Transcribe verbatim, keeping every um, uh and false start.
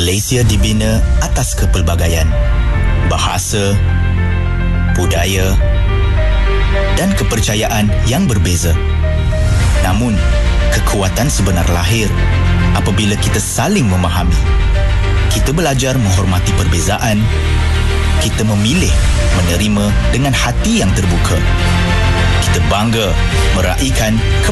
Malaysia dibina atas kepelbagaian, bahasa, budaya dan kepercayaan yang berbeza. Namun, kekuatan sebenar lahir apabila kita saling memahami. Kita belajar menghormati perbezaan. Kita memilih menerima dengan hati yang terbuka. Kita bangga meraihkan